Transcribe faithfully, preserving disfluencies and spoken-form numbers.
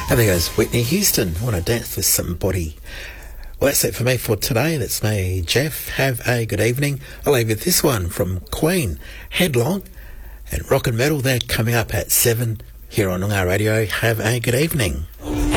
And there goes Whitney Houston. I want to dance with somebody. Well, that's it for me for today. That's me, Jeff. Have a good evening. I'll leave you with this one from Queen, Headlong, and Rock and Metal. They're coming up at seven here on Noongar Radio. Have a good evening.